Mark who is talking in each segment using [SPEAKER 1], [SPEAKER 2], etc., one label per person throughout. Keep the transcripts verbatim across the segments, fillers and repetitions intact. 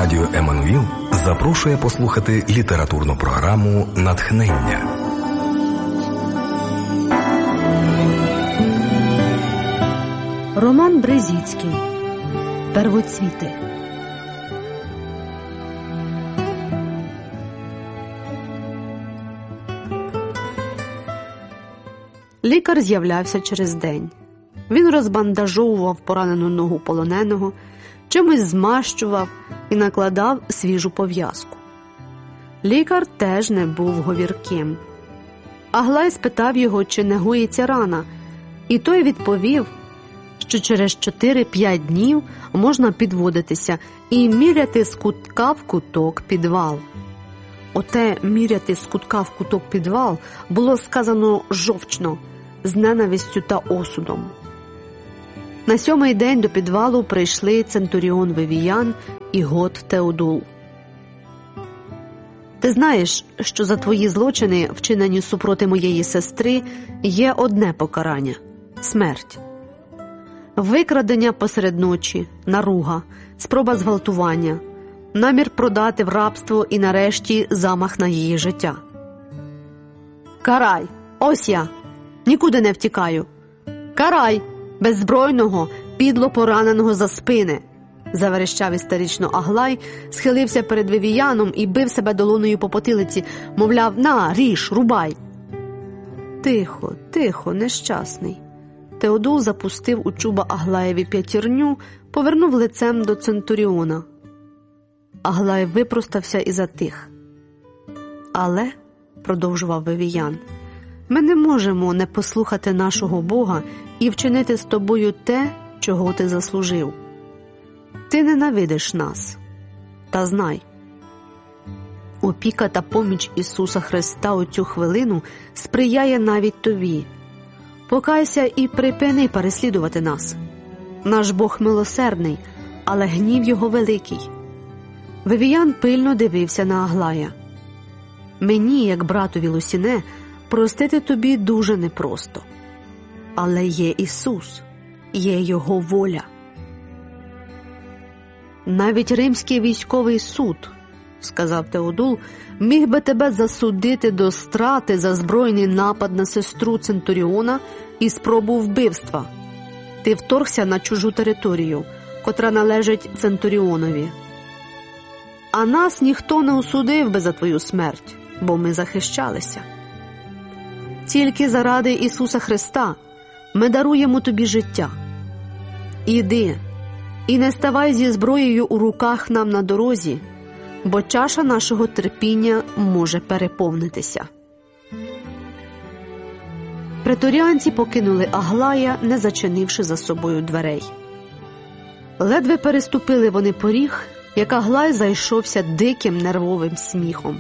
[SPEAKER 1] Радіо Еммануїл запрошує послухати літературну програму «Натхнення».
[SPEAKER 2] Роман Брезіцький «Первоцвіти». Лікар з'являвся через день. Він розбандажовував поранену ногу полоненого, чимось змащував і накладав свіжу пов'язку. Лікар теж не був говірким. Аглай спитав його, чи не гоїться рана, і той відповів, що через чотири-п'ять днів можна підводитися і міряти з кутка в куток підвал. Оте міряти з кутка в куток підвал було сказано жовчно, з ненавистю та осудом. На сьомий день до підвалу прийшли Центуріон Вивіян і Гот Теодул. «Ти знаєш, що за твої злочини, вчинені супроти моєї сестри, є одне покарання – смерть. Викрадення посеред ночі, наруга, спроба зґвалтування, намір продати в рабство і нарешті замах на її життя. Карай! Ось я! Нікуди не втікаю! Карай! Беззбройного, підло пораненого за спини!» Заверещав істерично Аглай, схилився перед Вивіяном і бив себе долоною по потилиці, мовляв: «На, ріж, рубай!» «Тихо, тихо, нещасний!» Теодул запустив у чуба Аглаєві п'ятірню, повернув лицем до Центуріона. Аглай випростався і затих. «Але, – продовжував Вивіян, – ми не можемо не послухати нашого Бога і вчинити з тобою те, чого ти заслужив. Ти ненавидиш нас. Та знай, опіка та поміч Ісуса Христа у цю хвилину сприяє навіть тобі. Покайся і припини переслідувати нас. Наш Бог милосердний, але гнів його великий». Вивіян пильно дивився на Аглая. «Мені, як братові Лусіне, простити тобі дуже непросто. Але є Ісус, є Його воля. Навіть Римський військовий суд, – сказав Теодул, – міг би тебе засудити до страти за збройний напад на сестру Центуріона і спробу вбивства. Ти вторгся на чужу територію, котра належить Центуріонові. А нас ніхто не осудив би за твою смерть, бо ми захищалися. Тільки заради Ісуса Христа ми даруємо тобі життя. Іди, і не ставай зі зброєю у руках нам на дорозі, бо чаша нашого терпіння може переповнитися». Преторіанці покинули Аглая, не зачинивши за собою дверей. Ледве переступили вони поріг, як Аглай зайшовся диким нервовим сміхом.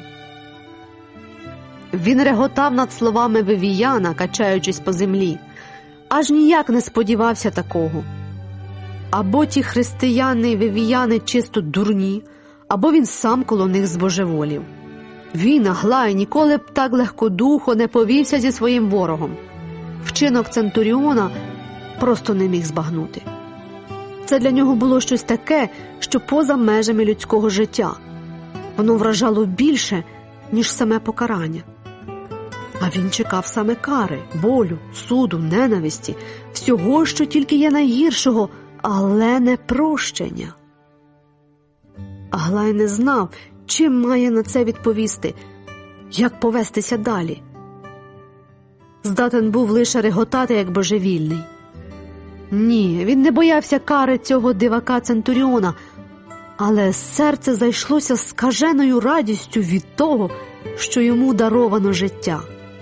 [SPEAKER 2] Він реготав над словами Вивіяна, качаючись по землі, аж ніяк не сподівався такого. Або ті християни-вивіяни чисто дурні, або він сам коло них збожеволів. Він, Аглай, ніколи б так легкодухо не повівся зі своїм ворогом. Вчинок Центуріона просто не міг збагнути. Це для нього було щось таке, що поза межами людського життя. Воно вражало більше, ніж саме покарання. А він чекав саме кари, болю, суду, ненависті, всього, що тільки є найгіршого, але не прощення. Аглай не знав, чим має на це відповісти, як повестися далі. Здатен був лише реготати, як божевільний. Ні, він не боявся кари цього дивака Центуріона, але серце зайшлося скаженою радістю від того, що йому даровано життя.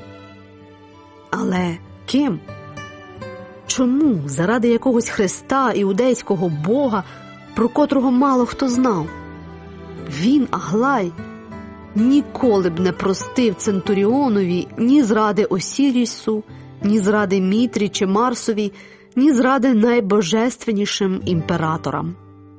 [SPEAKER 2] Але ким? Чому? Заради якогось Христа, іудейського Бога, про котрого мало хто знав. Він, Аглай, ніколи б не простив Центуріонові ні зради Осірісу, ні зради Мітрі чи Марсові, ні зради найбожественнішим імператорам.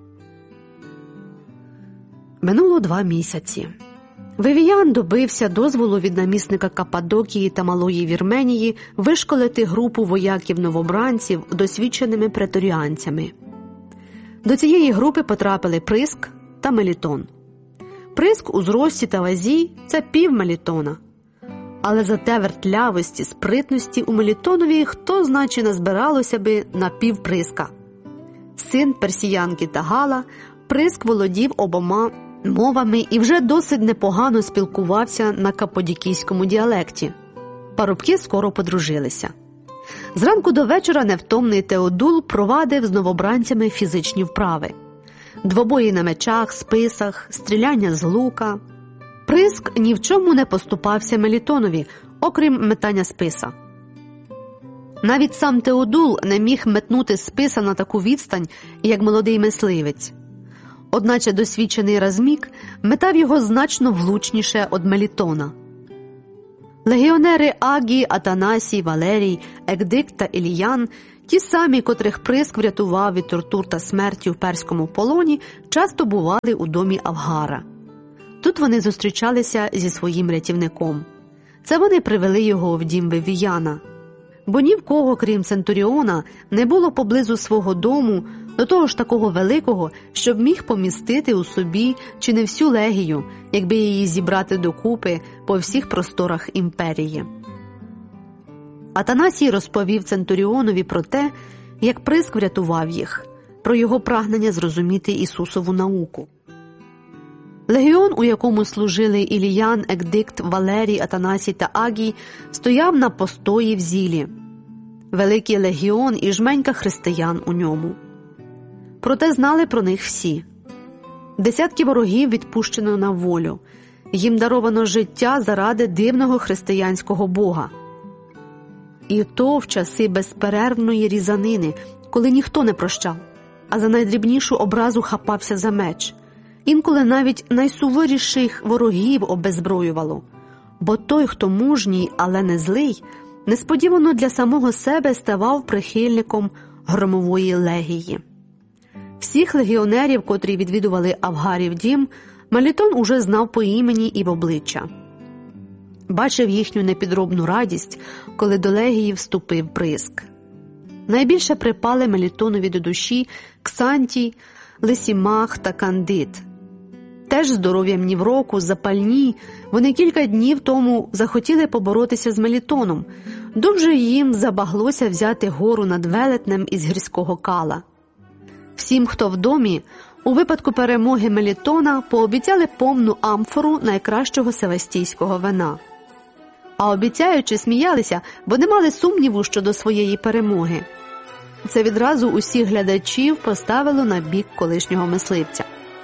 [SPEAKER 2] Минуло два місяці. Вивіян добився дозволу від намісника Каппадокії та Малої Вірменії вишколити групу вояків-новобранців досвідченими преторіанцями. До цієї групи потрапили Приск, та мелітон. Приск у зрості та вазі – це пів мелітона. Але зате вертлявості, спритності у мелітонові хто значи назбиралося би на пів приска. Син персіянки Тагала, Приск володів обома мовами і вже досить непогано спілкувався на каподікійському діалекті. Парубки скоро подружилися. Зранку до вечора невтомний Теодул провадив з новобранцями фізичні вправи. Двобої на мечах, списах, стріляння з лука. Приск ні в чому не поступався мелітонові, окрім метання списа. Навіть сам Теодул не міг метнути списа на таку відстань, як молодий мисливець. Одначе досвідчений Размік метав його значно влучніше од мелітона. Легіонери Агі, Атанасій, Валерій, Егдикт та Іліян, ті самі, котрих Приск врятував від тортур та смерті в перському полоні, часто бували у домі Авгара. Тут вони зустрічалися зі своїм рятівником. Це вони привели його в дім Вивіяна. Бо ні в кого, крім Центуріона, не було поблизу свого дому, до того ж такого великого, щоб міг помістити у собі чи не всю легію, якби її зібрати докупи по всіх просторах імперії. Атанасій розповів Центуріонові про те, як Приск врятував їх, про його прагнення зрозуміти Ісусову науку. Легіон, у якому служили Іліян, Егдикт, Валерій, Атанасій та Агій, стояв на постої в Зілі. Великий легіон і жменька християн у ньому. Проте знали про них всі. Десятки ворогів відпущено на волю. Їм даровано життя заради дивного християнського Бога. І то в часи безперервної різанини, коли ніхто не прощав, а за найдрібнішу образу хапався за меч. Інколи навіть найсуворіших ворогів обезброювало, бо той, хто мужній, але не злий, несподівано для самого себе ставав прихильником громової легії. Всіх легіонерів, котрі відвідували Авгарів дім, Мелітон уже знав по імені і в обличчя. Бачив їхню непідробну радість, коли до легії вступив Приск. Найбільше припали Мелітонові до душі Ксантій, Лисімах та Кандид. Теж здоров'ям ні в року, запальні, вони кілька днів тому захотіли поборотися з Мелітоном. Дуже їм забаглося взяти гору над велетнем із гірського кала. Всім, хто в домі, у випадку перемоги Мелітона пообіцяли повну амфору найкращого севастійського вина. А обіцяючи, сміялися, бо не мали сумніву щодо своєї перемоги. Це відразу усіх глядачів поставило на бік колишнього мисливця.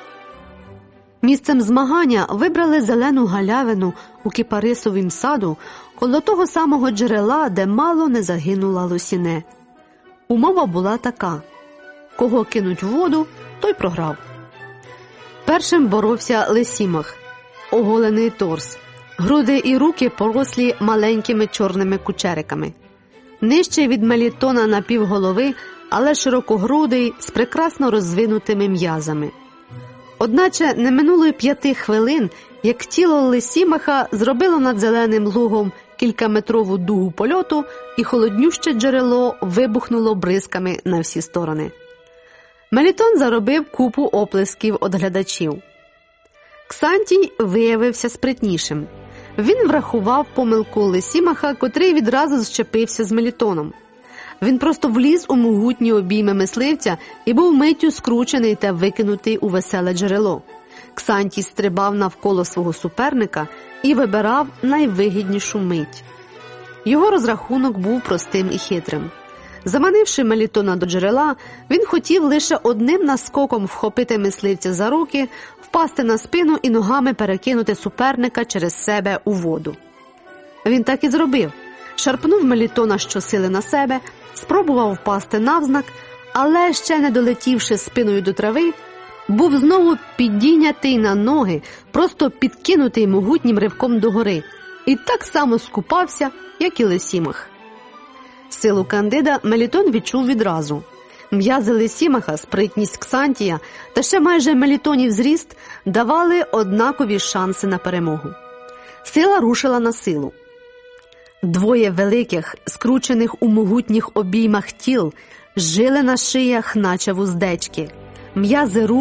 [SPEAKER 2] Місцем змагання вибрали зелену галявину у кіпарисовім саду коло того самого джерела, де мало не загинула Лосіне. Умова була така: кого кинуть в воду, той програв. Першим боровся Лисімах, оголений торс, груди і руки порослі маленькими чорними кучериками. Нижче від Мелітона на півголови, але широкогрудий, з прекрасно розвинутими м'язами. Одначе не минуло й п'яти хвилин, як тіло Лисімаха зробило над зеленим лугом кількаметрову дугу польоту, і холоднюще джерело вибухнуло бризками на всі сторони. Мелітон заробив купу оплесків від глядачів. Ксантій виявився спритнішим. Він врахував помилку Лисімаха, котрий відразу зчепився з Мелітоном. Він просто вліз у могутні обійми мисливця і був миттю скручений та викинутий у веселе джерело. Ксантій стрибав навколо свого суперника і вибирав найвигіднішу мить. Його розрахунок був простим і хитрим. Заманивши Мелітона до джерела, він хотів лише одним наскоком вхопити мисливця за руки, впасти на спину і ногами перекинути суперника через себе у воду. Він так і зробив. Шарпнув Мелітона щосили на себе, спробував впасти навзнак, але ще не долетівши спиною до трави, був знову підійнятий на ноги, просто підкинутий могутнім ривком догори, і так само скупався, як і Лисімах. Силу Кандида Мелітон відчув відразу. М'язи Лисімаха, спритність Ксантія та ще майже Мелітонів зріст давали однакові шанси на перемогу. Сила рушила на силу. Двоє великих, скручених у могутніх обіймах тіл, жили на шиях, наче вуздечки. М'язи рук,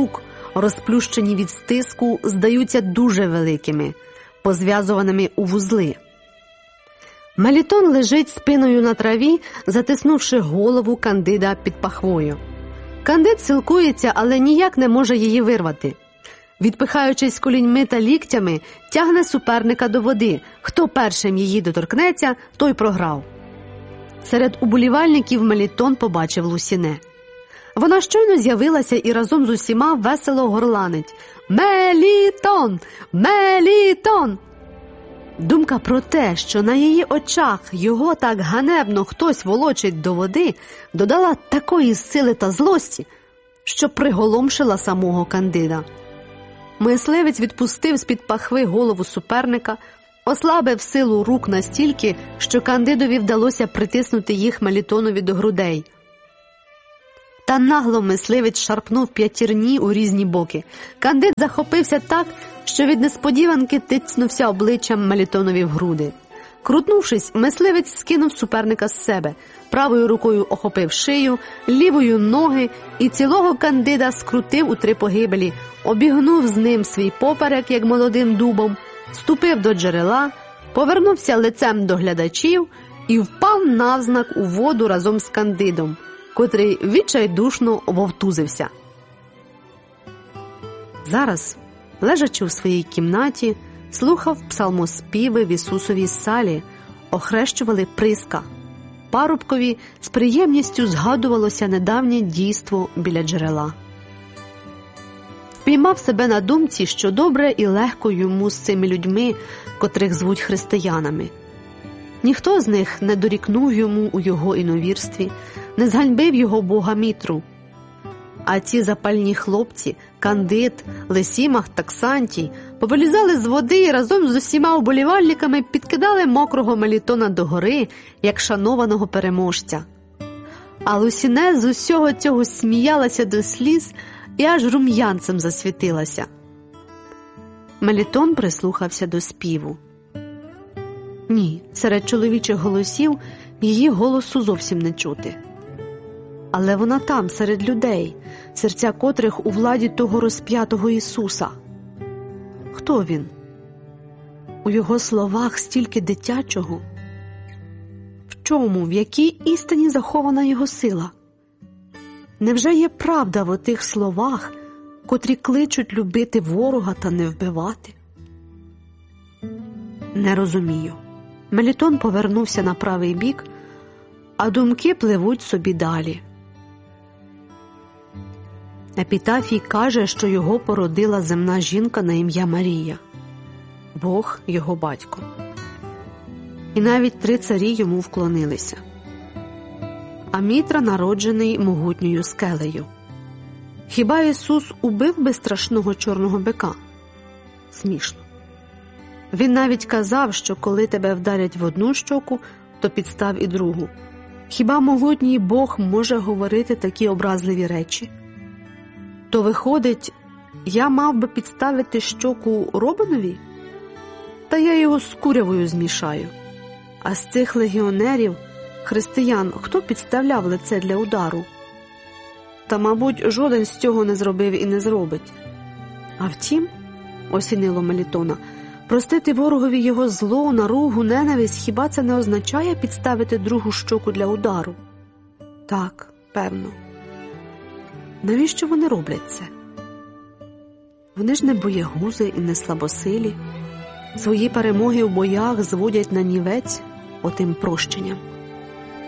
[SPEAKER 2] розплющені від стиску, здаються дуже великими, позв'язуваними у вузли. Мелітон лежить спиною на траві, затиснувши голову Кандида під пахвою. Кандид силкується, але ніяк не може її вирвати. Відпихаючись коліньми та ліктями, тягне суперника до води. Хто першим її доторкнеться, той програв. Серед уболівальників Мелітон побачив Лусіне. Вона щойно з'явилася і разом з усіма весело горланить: «Мелітон! Мелітон!» Думка про те, що на її очах його так ганебно хтось волочить до води, додала такої сили та злості, що приголомшила самого Кандида. Мисливець відпустив з-під пахви голову суперника, ослабив силу рук настільки, що Кандидові вдалося притиснути їх Мелітонові до грудей. Та нагло мисливець шарпнув п'ятірні у різні боки. Кандид захопився так, що від несподіванки тицнувся обличчям Мелітонові в груди. Крутнувшись, мисливець скинув суперника з себе, правою рукою охопив шию, лівою ноги і цілого Кандида скрутив у три погибелі, обігнув з ним свій поперек, як молодим дубом, ступив до джерела, повернувся лицем до глядачів і впав навзнак у воду разом з Кандидом, котрий відчайдушно вовтузився. Зараз, лежачи у своїй кімнаті, слухав псалмоспіви в Ісусовій салі, охрещували Приска. Парубкові з приємністю згадувалося недавнє дійство біля джерела. Впіймав себе на думці, що добре і легко йому з цими людьми, котрих звуть християнами. Ніхто з них не дорікнув йому у його іновірстві, не зганьбив його бога Мітру. А ці запальні хлопці, Кандид, Лисімах та Ксантій, повилізали з води і разом з усіма уболівальниками підкидали мокрого Мелітона догори, як шанованого переможця. А Лусіне з усього цього сміялася до сліз і аж рум'янцем засвітилася. Мелітон прислухався до співу. Ні, серед чоловічих голосів її голосу зовсім не чути. Але вона там, серед людей, серця котрих у владі того розп'ятого Ісуса. Хто він? У його словах стільки дитячого. В чому, в якій істині захована його сила? Невже є правда в отих словах, котрі кличуть любити ворога та не вбивати? Не розумію. Мелітон повернувся на правий бік, а думки пливуть собі далі. Епітафій каже, що його породила земна жінка на ім'я Марія. Бог – його батько. І навіть три царі йому вклонилися. А Мітра народжений могутньою скелею. Хіба Ісус убив би страшного чорного бика? Смішно. Він навіть казав, що коли тебе вдарять в одну щоку, то підстав і другу. Хіба могутній Бог може говорити такі образливі речі? То виходить, я мав би підставити щоку Робинові? Та я його з курявою змішаю. А з цих легіонерів, християн, хто підставляв лице для удару? Та, мабуть, жоден з цього не зробив і не зробить. А втім, осінило Мелітона, простити ворогові його зло, наругу, ненависть, хіба це не означає підставити другу щоку для удару? Так, певно. Навіщо вони роблять це? Вони ж не боягузи і не слабосилі. Свої перемоги в боях зводять на нівець отим прощенням.